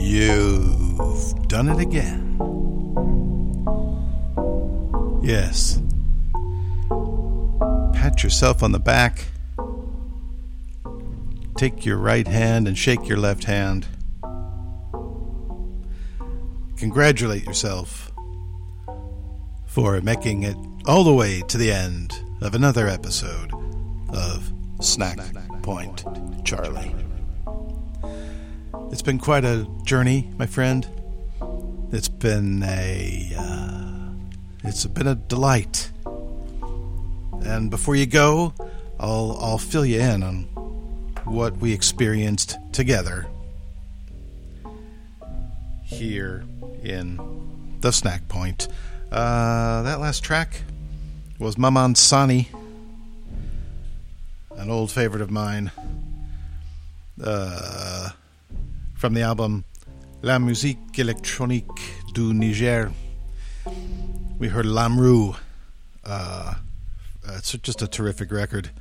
You've done it again. Yes. Pat yourself on the back. Take your right hand and shake your left hand. Congratulate yourself for making it all the way to the end of another episode of Snack Point Charlie. It's been quite a journey, my friend. It's been a delight. And before you go, I'll fill you in on what we experienced together here in the Snack Point. That last track was Maman Sani, an old favorite of mine, from the album La Musique Électronique du Niger. We heard Lamrou. It's just a terrific record.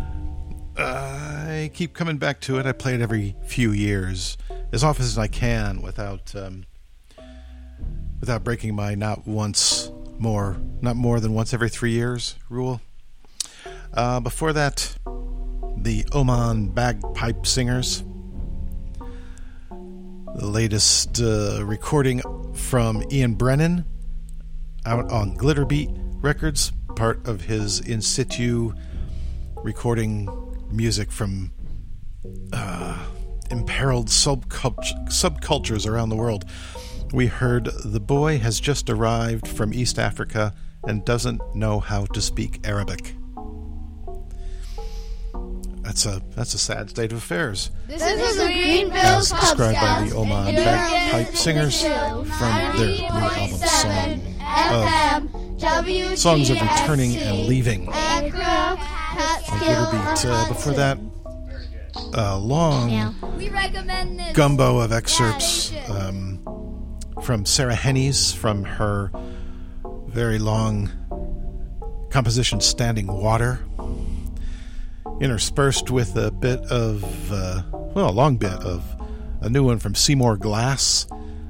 I keep coming back to it. I play it every few years, as often as I can, without breaking my not more than once every 3 years rule. Before that, the Oman Bagpipe Singers. The latest recording from Ian Brennan out on Glitterbeat Records, part of his in situ recording music from imperiled subcultures around the world. We heard The Boy Has Just Arrived from East Africa and Doesn't Know How to Speak Arabic. That's a sad state of affairs. This is the Greenville described by the Oman Bagpipe Singers from their new album Songs of Returning and Leaving on Glitterbeat. Before that, a long gumbo of excerpts from Sarah Hennies from her very long composition Standing Water, interspersed with a bit of, a long bit of a new one from Seymour Glass,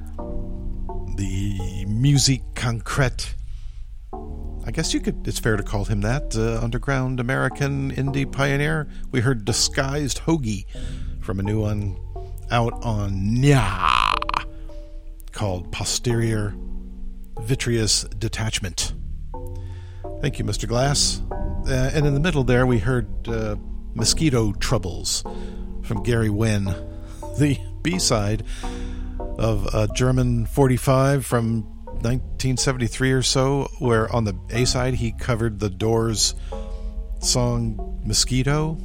the Musique Concrète. I guess it's fair to call him that, underground American indie pioneer. We heard Disguised Hoagie from a new one out on Nya called Posterior Vitreous Detachment. Thank you, Mr. Glass. And in the middle there, we heard Mosquito Troubles from Gary Wynn, the B-side of a German 45 from 1973 or so, where on the A-side he covered the Doors song Mosquito.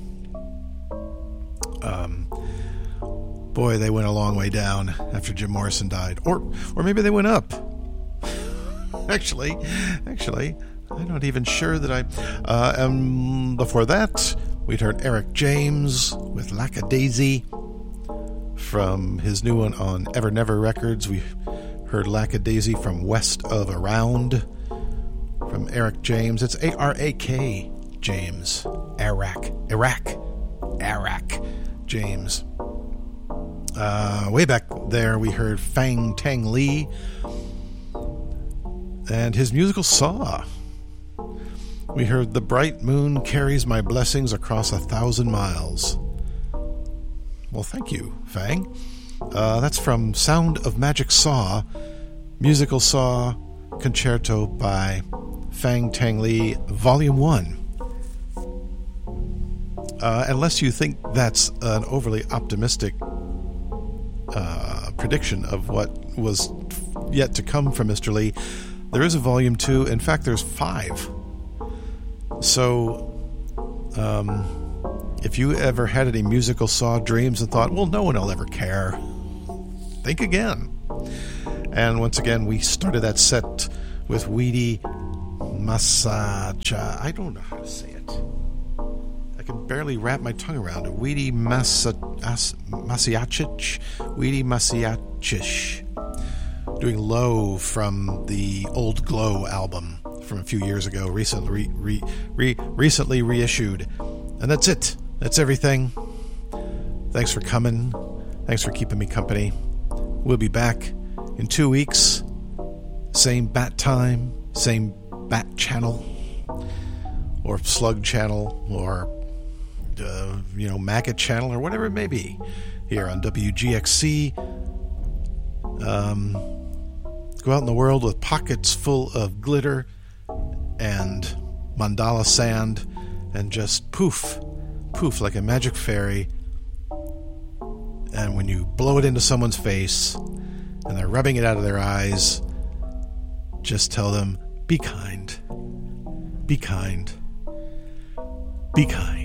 Boy, they went a long way down after Jim Morrison died. Or maybe they went up. Actually, I'm not even sure that before that, we'd heard Eric James with Lackadaisy from his new one on Ever Never Records. We heard Lackadaisy from West of Around from Eric James. It's A-R-A-K James. Iraq James. Way back there, we heard Fang Tang Lee and his musical Saw. We heard The Bright Moon Carries My Blessings Across 1,000 Miles. Well, thank you, Fang. That's from Sound of Magic Saw, Musical Saw Concerto by Fang Tang Lee, Volume 1. Unless you think that's an overly optimistic prediction of what was yet to come from Mr. Lee, there is a Volume 2. In fact, there's 5. So, if you ever had any musical Saw dreams and thought, well, no one will ever care, think again. And once again, we started that set with Weedy Masacha. I don't know how to say it. I can barely wrap my tongue around it. Weedy Masiachich. Weedy Masiachich. Doing Low from the Old Glow album from a few years ago, recently reissued. And that's it. That's everything. Thanks for coming. Thanks for keeping me company. We'll be back in 2 weeks. Same bat time, same bat channel, or slug channel, or, maggot channel, or whatever it may be, here on WGXC. Go out in the world with pockets full of glitter and mandala sand, and just poof like a magic fairy. And when you blow it into someone's face and they're rubbing it out of their eyes, just tell them, be kind, be kind, be kind.